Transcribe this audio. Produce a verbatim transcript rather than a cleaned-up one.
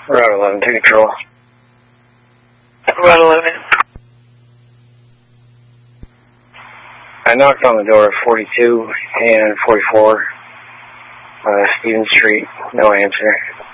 Route eleven, take control. Route eleven. I knocked on the door of forty-two and forty-four, uh, Stevens Street. No answer.